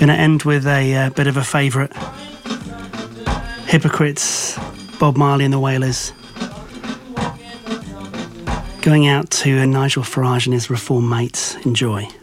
Going to end with a bit of a favourite. Hypocrites, Bob Marley and the Wailers. Going out to Nigel Farage and his Reform mates. Enjoy.